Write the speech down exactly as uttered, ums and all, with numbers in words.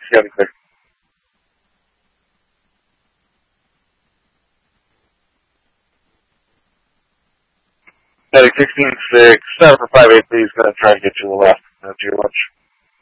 Seven six. Heading sixteen six. Seven for five eight, please. Gonna try to get you the last. That's your lunch.